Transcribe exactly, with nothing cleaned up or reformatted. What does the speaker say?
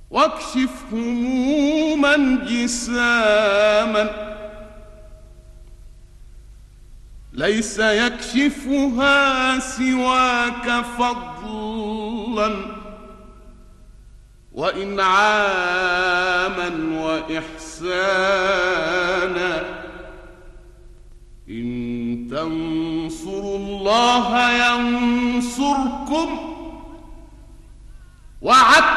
واكشف هموما جساما ليس يكشفها سواك فضلا وإنعاما وإحسانا. إن تنصروا الله ينصركم وعد